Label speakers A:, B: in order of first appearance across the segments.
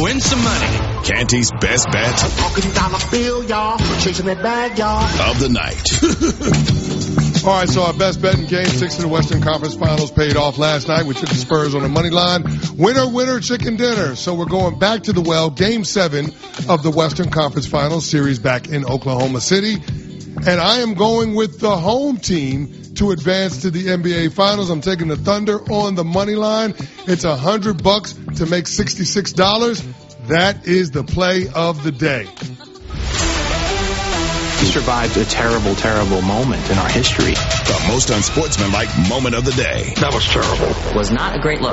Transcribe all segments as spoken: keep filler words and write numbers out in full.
A: win some money.
B: Canty's best bet.
C: Talking dollar bill, y'all. Chasing that bag, y'all.
B: Of the night.
D: All right, so our best bet in Game six of the Western Conference Finals paid off last night. We took the Spurs on the money line. Winner, winner, chicken dinner. So we're going back to the well. Game seven of the Western Conference Finals series back in Oklahoma City. And I am going with the home team to advance to the N B A Finals. I'm taking the Thunder on the money line. It's a hundred bucks to make sixty-six dollars. That is the play of the day.
E: We survived a terrible, terrible moment in our history.
B: The most unsportsmanlike moment of the day.
E: That was terrible.
F: It was not a great look.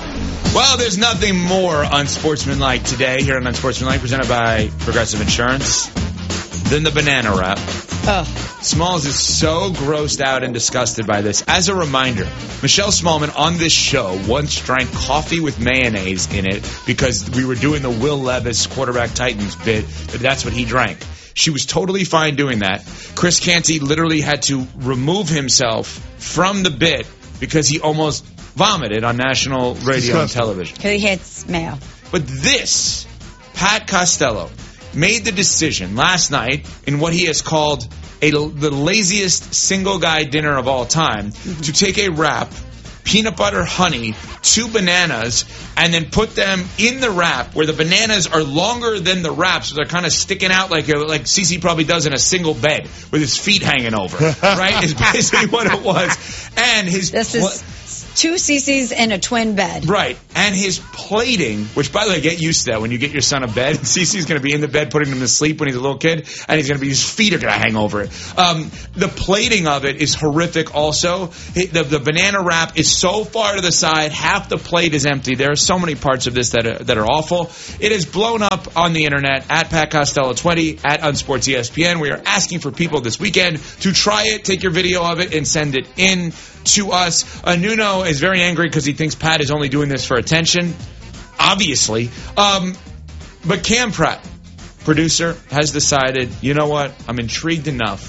G: Well, there's nothing more unsportsmanlike today here on Unsportsmanlike, presented by Progressive Insurance, than the banana wrap.
H: Oh.
G: Smalls is so grossed out and disgusted by this. As a reminder, Michelle Smallman on this show once drank coffee with mayonnaise in it because we were doing the Will Levis quarterback Titans bit. That's what he drank. She was totally fine doing that. Chris Canty literally had to remove himself from the bit because he almost vomited on national radio and television.
H: Because he hates mayo.
G: But this, Pat Costello, made the decision last night in what he has called a, the laziest single guy dinner of all time, mm-hmm. to take a wrap, peanut butter, honey, two bananas, and then put them in the wrap where the bananas are longer than the wrap, so they're kind of sticking out like like Cece probably does in a single bed with his feet hanging over, right? Is basically what it was. And his
H: this is
G: pl-
H: two C Cs in a twin bed.
G: Right. And his plating, which, by the way, get used to that when you get your son a bed. Cece's going to be in the bed putting him to sleep when he's a little kid, and he's going to be, his feet are going to hang over it. Um, the plating of it is horrific also. It, the, the banana wrap is so far to the side, half the plate is empty. There are so many parts of this that are, that are awful. It is blown up on the internet at Pat Costello twenty, at Unsports E S P N. We are asking for people this weekend to try it, take your video of it, and send it in to us. Uh, Nuno is very angry because he thinks Pat is only doing this for attention, obviously. Um, but Cam Pratt, producer, has decided, you know what, I'm intrigued enough.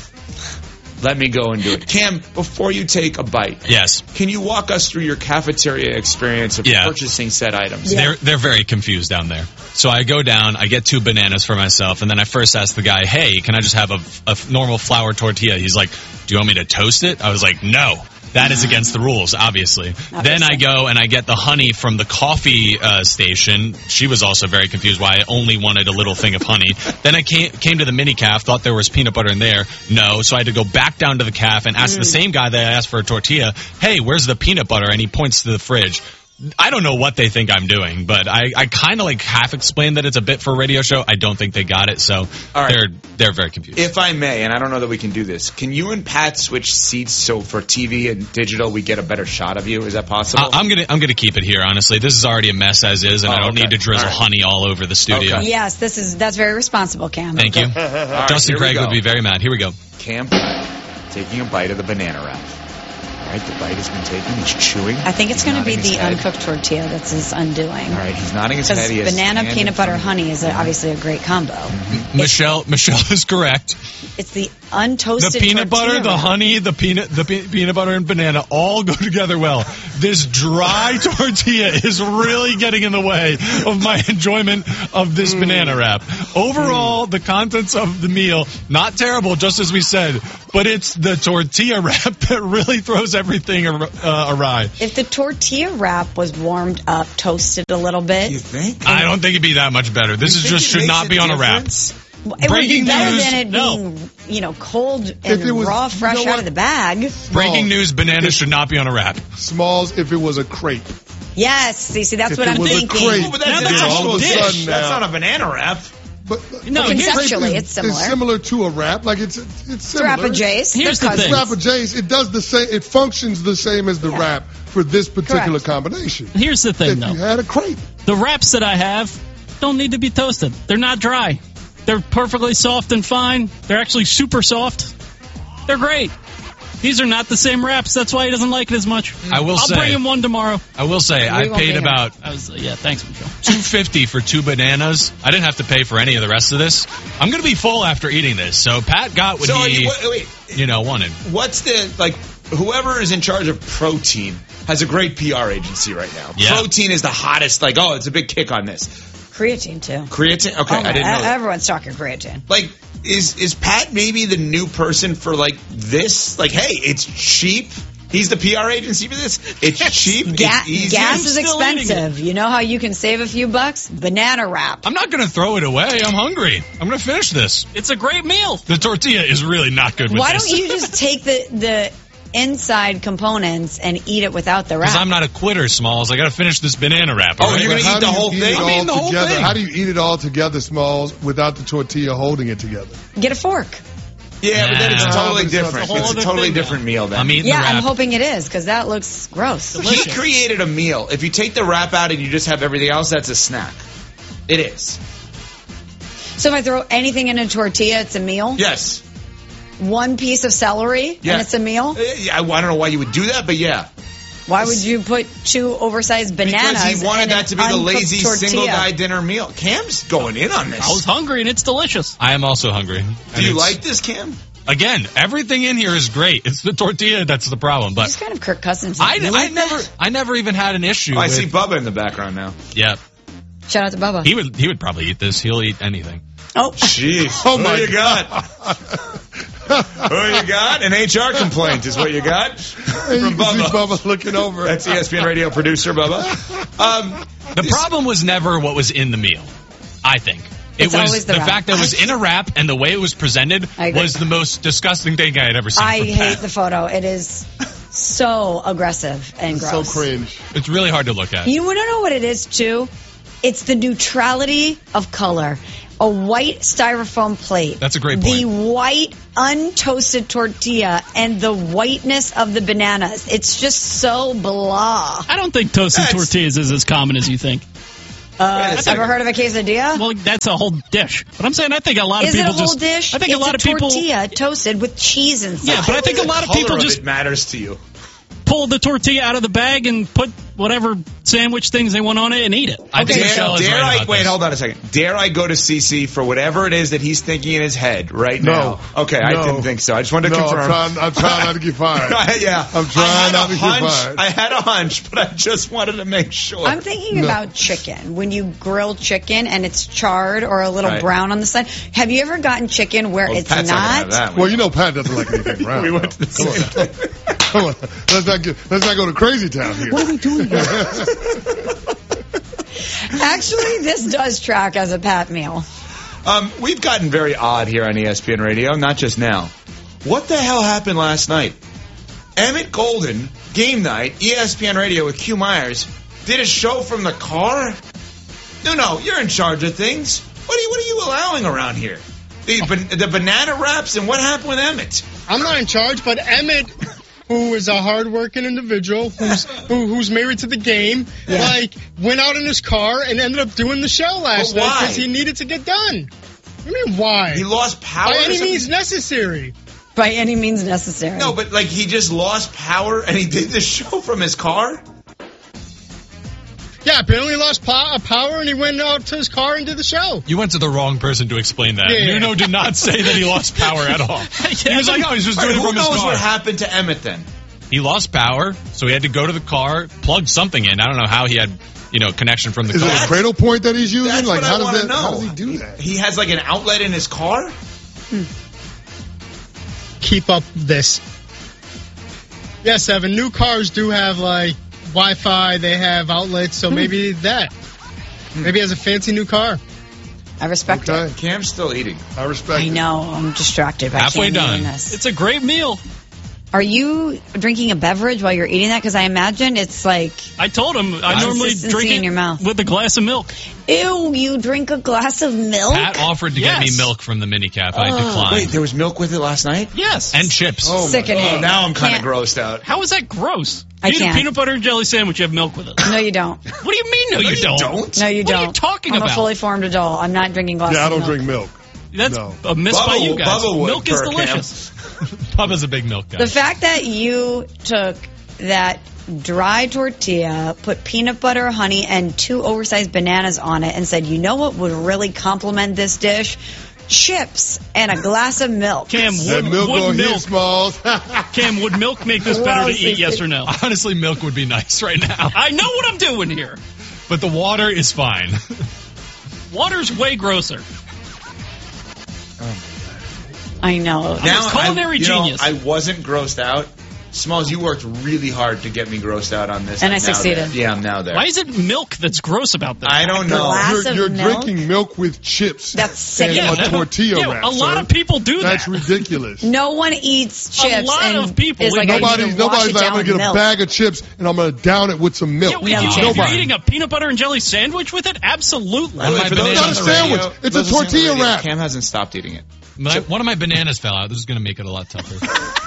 G: Let me go and do it. Cam, before you take a bite,
I: yes,
G: can you walk us through your cafeteria experience of yeah. purchasing said items?
I: Yeah. They're they're very confused down there. So I go down, I get two bananas for myself, and then I first ask the guy, hey, can I just have a, a normal flour tortilla? He's like, do you want me to toast it? I was like, no. That is against the rules, obviously. obviously. Then I go and I get the honey from the coffee uh, station. She was also very confused why I only wanted a little thing of honey. Then I came, came to the mini calf, thought there was peanut butter in there. No, so I had to go back down to the calf and ask mm. the same guy that I asked for a tortilla, hey, where's the peanut butter? And he points to the fridge. I don't know what they think I'm doing, but I, I kind of like half explained that it's a bit for a radio show. I don't think they got it, so right. they're they're very confused.
G: If I may, and I don't know that we can do this, can you and Pat switch seats so for T V and digital we get a better shot of you? Is that possible?
I: I, I'm gonna I'm gonna keep it here. Honestly, this is already a mess as is, and oh, I don't okay. need to drizzle all right. honey all over the studio.
H: Okay. Yes, this is that's very responsible, Cam.
I: Thank
H: okay.
I: you. right, Justin Craig would be very mad. Here we go.
G: Cam Pratt taking a bite of the banana wrap. All right, the bite has been taken. He's chewing.
H: I think it's going to be the
G: head.
H: uncooked tortilla that's his undoing. All
G: right, he's nodding his head.
H: Because banana, peanut butter, honey is a, obviously a great combo.
I: Mm-hmm. Michelle, Michelle is correct.
H: It's the untoasted
I: The peanut butter,
H: wrap.
I: the honey, the peanut, the pe- peanut butter and banana all go together well. This dry tortilla is really getting in the way of my enjoyment of this mm. banana wrap. Overall, mm. the contents of the meal, not terrible, just as we said, but it's the tortilla wrap that really throws everything uh, awry.
H: If the tortilla wrap was warmed up, toasted a little bit.
G: You think?
I: I don't think it'd be that much better. This is just should not be on a wrap.
H: It Breaking would be better news, than it
I: no.
H: being, you know, cold and was, raw, fresh you know out of the bag.
I: Smalls. Breaking news, bananas should not be on a wrap.
D: Smalls, if it was a crepe.
H: Yes, see, see that's
D: if
H: what I'm thinking.
D: Crepe,
G: oh, but that's, that's, all of a dish. That's not a banana wrap.
D: But,
H: no, but conceptually, it's similar.
D: It's similar to a wrap. Like it's it's similar.
H: Strappa Jace.
I: Here's the thing.
D: Strappa Jace. It does the same. It functions the same as the yeah. wrap for this particular
H: Correct.
D: combination.
J: Here's the thing,
D: if
J: though.
D: You had a crepe.
J: The wraps that I have don't need to be toasted. They're not dry. They're perfectly soft and fine. They're actually super soft. They're great. These are not the same wraps. That's why he doesn't like it as much.
I: I will
J: I'll
I: say.
J: I'll bring him one tomorrow.
I: I will say. I paid about.
J: I was, yeah, thanks, Michelle.
I: two fifty for two bananas. I didn't have to pay for any of the rest of this. I'm going to be full after eating this. So Pat got what
G: so
I: he,
G: you, wait, wait.
I: you know, wanted.
G: What's the like? Whoever is in charge of protein has a great P R agency right now.
I: Yeah.
G: Protein is the hottest. Like, oh, it's a big kick on this.
H: Creatine, too.
G: Creatine? Okay,
H: Oh my-
G: I didn't know that.
H: Everyone's talking creatine.
G: Like, is is Pat maybe the new person for, like, this? Like, hey, it's cheap. He's the P R agency for this. It's cheap.
H: Ga-
G: it's easy.
H: gas
J: I'm
H: is
J: still eating
H: expensive. You know how you can save a few bucks? Banana wrap.
I: I'm not going to throw it away. I'm hungry. I'm going to finish this.
J: It's a great meal.
I: The tortilla is really not good with
H: Why
I: this.
H: don't you just take the the inside components and eat it without the wrap?
I: Because I'm not a quitter, Smalls. I got to finish this banana wrap.
G: Oh,
I: all right?
G: you're gonna
D: But how
G: eat the
D: do you
G: whole
D: eat
G: thing?
D: it
G: I'm
D: all
I: eating the whole
D: together?
I: thing.
D: How do you eat it all together, Smalls, without the tortilla holding it together?
H: Get a fork.
G: Yeah, but then it's
I: Nah.
G: totally
D: It's a
G: different.
J: whole
G: It's a
J: other
G: totally
J: thing now.
G: different meal then.
I: I'm eating
H: Yeah,
I: the wrap.
H: I'm hoping it is because that looks gross.
G: He created a meal. If you take the wrap out and you just have everything else, that's a snack. It is.
H: So if I throw anything in a tortilla, it's a meal?
G: Yes.
H: One piece of celery
G: Yeah.
H: and it's a meal?
G: Uh, yeah, I I don't know why you would do that, but yeah.
H: Why would you put two oversized bananas
G: Because he wanted
H: in
G: that
H: an
G: to be the
H: uncooked
G: lazy
H: tortilla?
G: single guy dinner meal. Cam's going in on
J: I
G: this.
J: was hungry and it's delicious.
I: I am also hungry.
G: Do
I: And
G: you
I: it's-
G: like this, Cam?
I: Again, everything in here is great. It's the tortilla that's the problem. But
H: He's kind of Kirk Cousins.
I: I,
H: You
I: I
H: like
I: never,
H: that?
I: I never even had an issue.
G: Oh, I
I: with,
G: see Bubba in the background now.
I: Yeah,
H: Shout out to Bubba.
I: he would, he would probably eat this. He'll eat anything.
H: oh,
G: Jeez.
D: Oh,
G: Who
D: my
G: you got? Who you got? An H R complaint is what you got
D: You
G: from
D: can see
G: Bubba.
D: Bubba looking over.
G: That's E S P N radio producer Bubba. Um,
I: The problem was never what was in the meal, I think. It
H: It's
I: was
H: always the
I: the,
H: wrap.
I: fact that it was in a wrap and the way it was presented
H: I agree.
I: was the most disgusting thing I had ever seen.
H: I
I: from
H: hate
I: Pat.
H: the photo. It is so aggressive and
D: so
H: gross.
D: cringe.
I: It's really hard to look at.
H: You want to know what it is, too? It's the neutrality of color. A white styrofoam plate.
I: That's a great
H: The
I: point.
H: white untoasted tortilla and the whiteness of the bananas. It's just so blah.
J: I don't think toasted
G: That's-
J: tortillas is as common as you think.
H: Uh,
G: second.
H: ever heard of a quesadilla?
J: Well, that's a whole dish. But I'm saying I think a lot of
H: Is it a
J: people
H: whole
J: just.
H: dish?
J: I think
H: it's
J: a lot of people
H: tortilla toasted with cheese inside.
J: Yeah, but I think a lot of
G: Color
J: people just
G: it matters to you.
J: pull the tortilla out of the bag and put whatever sandwich things they want on it and eat it.
I: I think
H: Okay.
I: Michelle
G: Dare,
I: is
G: dare
I: right
G: I
I: about
G: wait?
I: this.
G: Hold on a second. Dare I go to C C for whatever it is that he's thinking in his head right
D: No.
G: now? Okay, I
D: No.
G: didn't think so. I just wanted to
D: No, I'm
G: confirm.
D: trying, I'm trying not to get fired.
G: yeah,
D: I'm trying
G: I had
D: not
G: a
D: to get
G: hunch.
D: fired.
G: I had a hunch, but I just wanted to make sure.
H: I'm thinking
D: No.
H: about chicken. When you grill chicken and it's charred or a little
G: Right.
H: brown on the side. Have you ever gotten chicken where
G: Well,
H: it's
G: Pat's not gonna have
H: not?
G: that one.
D: Well, you know Pat doesn't like anything brown.
G: We went to the
D: Come on,
G: same
D: now. Come on. Let's not get, let's not go to crazy town here.
H: What are we doing here? Actually, this does track as a Pat meal.
G: Um, we've gotten very odd here on E S P N Radio, not just now. What the hell happened last night? Emmett Golden, game night, E S P N Radio with Q Myers, did a show from the car? No, no, you're in charge of things. What are you, what are you allowing around here? The, ban- the banana wraps, and what happened with Emmett?
A: I'm not in charge, but Emmett, who is a hardworking individual, who's who, who's married to the game,
H: Yeah.
A: like went out in his car and ended up doing the show last
G: But
A: night
G: why?
A: because he needed to get done. What do you mean why?
G: He lost power?
A: By
G: or
A: any
G: something?
A: means necessary.
H: By any means necessary.
G: No, but like he just lost power and he did the show from his car?
A: Yeah, apparently he lost po- power and he went out to his car and did the show.
I: You went to the wrong person to explain that.
A: Yeah, yeah.
I: Nuno did not say that he lost power at all. He was like, oh, he's just
G: All right,
I: doing it
G: who
I: from his
G: knows
I: car.
G: what happened to Emmett then?
I: He lost power, so he had to go to the car, plug something in. I don't know how he had, you know, connection from the
D: Is
I: car.
D: it a cradle point that he's using?
G: That's
D: like,
G: what
D: how
G: I
D: does
G: want to
D: that?
G: know.
D: How does he do that?
G: He has like an outlet in his car?
A: Keep up this. Yes, Evan, new cars do have like Wi-Fi, they have outlets, so maybe that. Maybe he has a fancy new car.
H: I respect
D: Okay,
H: it.
G: Cam's still eating.
D: I respect.
H: I
D: it.
H: know. I'm distracted by
I: Halfway
H: Cam
I: done.
H: eating this.
J: It's a great meal.
H: Are you drinking a beverage while you're eating that? Because I imagine it's like,
J: I told him I normally
H: Consistency
J: drink
H: in
J: it
H: your mouth.
J: with a glass of milk.
H: ew, you drink a glass of milk?
I: Pat offered to get me
J: Yes.
I: milk from the minicap. I declined.
G: Wait, there was milk with it last night?
J: Yes.
I: And chips.
D: Oh, my
H: Sickening.
G: Oh, now I'm kind of
H: Can't-
G: grossed out.
J: How is that gross?
H: I
J: You eat a
H: can't.
J: peanut butter and jelly sandwich, you have milk with it.
H: No, you don't.
J: What do you mean, no, you, don't?
G: don't.
H: No, you
J: What are
H: don't.
J: you talking
H: I'm
J: about?
H: a fully formed adult. I'm not drinking glasses
D: Yeah, I
H: of
D: don't
H: milk.
D: drink milk.
J: That's
D: No.
J: a miss by
G: Bubba-
J: you guys.
G: Bubba would,
J: Milk is
G: Burkham.
J: delicious.
I: Bubba's a big milk guy.
H: The fact that you took that dry tortilla, put peanut butter, honey, and two oversized bananas on it and said, you know what would really complement this dish? Chips and a glass of milk.
J: Cam,
D: That
J: would,
D: milk
J: would
D: on his
J: milk,
D: Smalls.
J: Cam, would milk make this better to
H: Gross.
J: eat, yes or no?
I: Honestly, milk would be nice right now.
J: I know what I'm doing here.
I: But the water is fine.
J: Water's way grosser.
H: I know.
G: Now,
J: culinary
G: I, you know,
J: genius.
G: I wasn't grossed out. Smalls, you worked really hard to get me grossed out on this.
H: And
G: I'm
H: I
G: now
H: succeeded.
G: there. Yeah, I'm now there.
J: Why is it milk that's gross about this?
G: I don't know.
H: Glass
D: You're,
H: of
D: you're
H: milk?
D: drinking milk with chips
H: That's sick.
D: and
J: Yeah,
D: a tortilla
J: yeah,
D: wrap.
J: a lot
D: sir.
J: of people do that.
D: That's ridiculous.
H: No one eats chips.
J: lot
H: and
J: of people.
H: Is like,
D: Nobody,
H: I need to wash
D: nobody's
H: it
D: like,
H: down
D: I'm going to
H: with
D: get a
H: milk.
D: bag of chips and I'm going to down it with some milk.
J: Yeah, if,
H: No.
J: you, if you're
D: Nobody.
J: eating a peanut butter and jelly sandwich with it, absolutely.
I: One of my
G: For those
I: bananas
G: on
D: It's
G: the
D: not a sandwich.
G: radio-
D: It's a
G: those listening to the
D: tortilla
G: radio,
D: wrap.
G: Cam hasn't stopped eating it.
I: My, one of my bananas fell out. This is going to make it a lot tougher.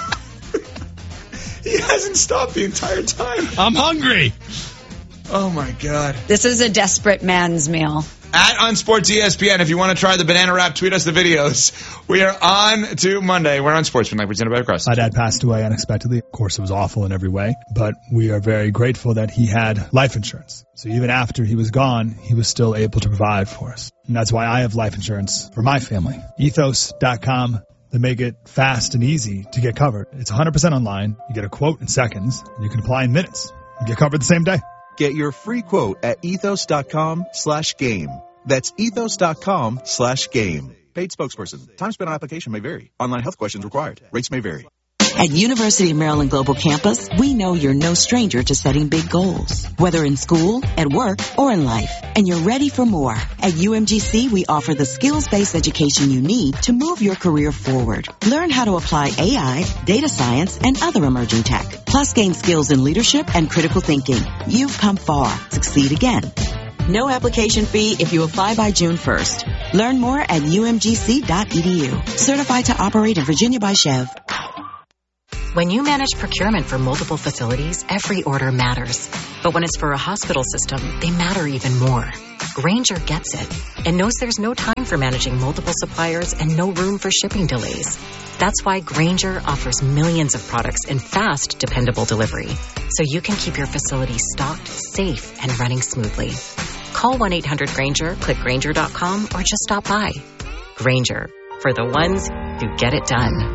G: He hasn't stopped the entire time.
I: I'm hungry.
G: Oh, my God.
H: This is a desperate man's meal.
G: At On Sports E S P N, if you want to try the banana wrap, tweet us the videos. We are on to Monday. We're on Sportsman Night, presented by Cross.
F: My dad passed away unexpectedly. Of course, it was awful in every way, but we are very grateful that he had life insurance. So even after he was gone, he was still able to provide for us. And that's why I have life insurance for my family. ethos dot com. They make it fast and easy to get covered. It's one hundred percent online. You get a quote in seconds, and you can apply in minutes. You get covered the same day.
K: Get your free quote at ethos.com slash game. That's ethos.com slash game. Paid spokesperson. Time spent on application may vary. Online health questions required. Rates may vary.
L: At University of Maryland Global Campus, we know you're no stranger to setting big goals, whether in school, at work, or in life. And you're ready for more. At U M G C, we offer the skills-based education you need to move your career forward. Learn how to apply A I, data science, and other emerging tech. Plus gain skills in leadership and critical thinking. You've come far. Succeed again. No application fee if you apply by June first. Learn more at U M G C dot E D U. Certified to operate in Virginia by Chev.
M: When you manage procurement for multiple facilities, every order matters. But when it's for a hospital system, they matter even more. Grainger gets it and knows there's no time for managing multiple suppliers and no room for shipping delays. That's why Grainger offers millions of products in fast, dependable delivery, so you can keep your facility stocked, safe, and running smoothly. Call one eight hundred Grainger, click Grainger dot com, or just stop by. Grainger, for the ones who get it done.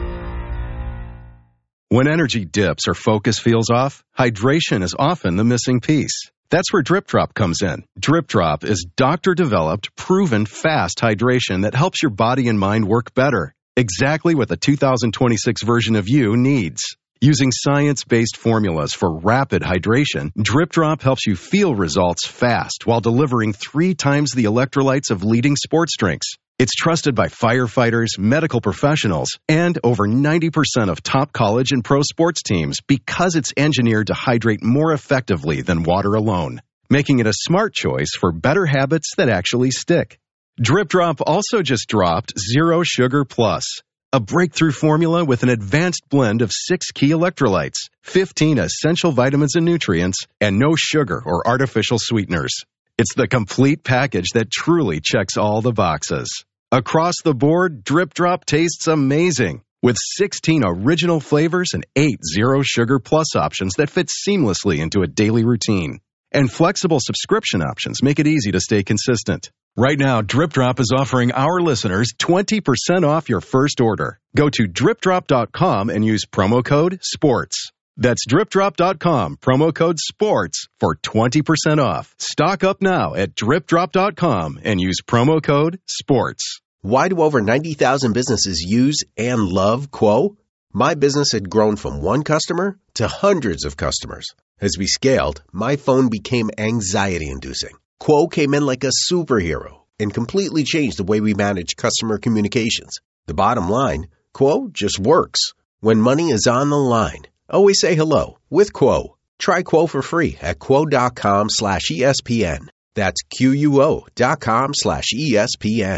N: When energy dips or focus feels off, hydration is often the missing piece. That's where Drip Drop comes in. Drip Drop is doctor-developed, proven fast hydration that helps your body and mind work better. Exactly what the two thousand twenty-six version of you needs. Using science-based formulas for rapid hydration, Drip Drop helps you feel results fast while delivering three times the electrolytes of leading sports drinks. It's trusted by firefighters, medical professionals, and over ninety percent of top college and pro sports teams because it's engineered to hydrate more effectively than water alone, making it a smart choice for better habits that actually stick. Drip Drop also just dropped Zero Sugar Plus, a breakthrough formula with an advanced blend of six key electrolytes, fifteen essential vitamins and nutrients, and no sugar or artificial sweeteners. It's the complete package that truly checks all the boxes. Across the board, Drip Drop tastes amazing, with sixteen original flavors and eight Zero Sugar Plus options that fit seamlessly into a daily routine. And flexible subscription options make it easy to stay consistent. Right now, Drip Drop is offering our listeners twenty percent off your first order. Go to drip drop dot com and use promo code SPORTS. That's drip drop dot com, promo code SPORTS for twenty percent off. Stock up now at drip drop dot com and use promo code SPORTS.
O: Why do over ninety thousand businesses use and love Quo? My business had grown from one customer to hundreds of customers. As we scaled, my phone became anxiety-inducing. Quo came in like a superhero and completely changed the way we manage customer communications. The bottom line, Quo just works. When money is on the line, always say hello with Quo. Try Quo for free at quo.com slash ESPN. That's Q-U-O dot com slash ESPN.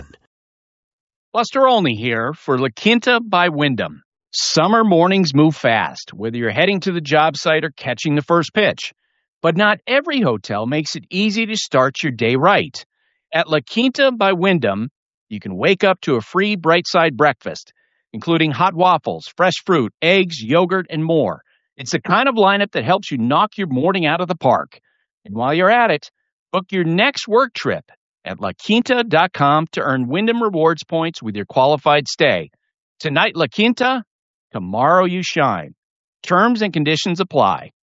P: Buster Olney here for La Quinta by Wyndham. Summer mornings move fast, whether you're heading to the job site or catching the first pitch. But not every hotel makes it easy to start your day right. At La Quinta by Wyndham, you can wake up to a free Bright Side breakfast, including hot waffles, fresh fruit, eggs, yogurt, and more. It's the kind of lineup that helps you knock your morning out of the park. And while you're at it, book your next work trip at la quinta dot com to earn Wyndham Rewards points with your qualified stay. Tonight, La Quinta, tomorrow you shine. Terms and conditions apply.